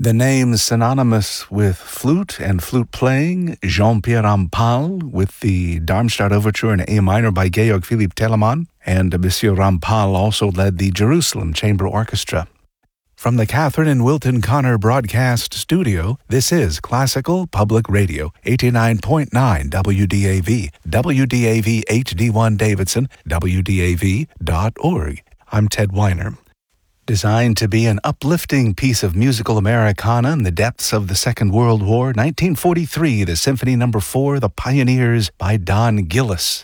The name synonymous with flute and flute playing, Jean-Pierre Rampal, with the Darmstadt Overture in A minor by Georg Philipp Telemann, and Monsieur Rampal also led the Jerusalem Chamber Orchestra. From the Catherine and Wilton Connor Broadcast Studio, this is Classical Public Radio, 89.9 WDAV, WDAV HD1 Davidson, WDAV.org. I'm Ted Weiner. Designed to be an uplifting piece of musical Americana in the depths of the Second World War, 1943, the Symphony No. 4, The Pioneers by Don Gillis.